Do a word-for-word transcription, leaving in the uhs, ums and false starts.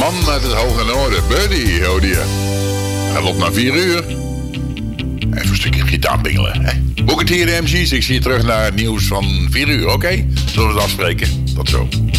man uit het hoge noorden. Buddy, oh dear. Hij loopt naar vier uur. Even een stukje gitaar bingelen. Hè? Boek het hier, de M C's. Ik zie je terug naar het nieuws van vier uur, oké? Okay? Zullen we het afspreken? Tot zo.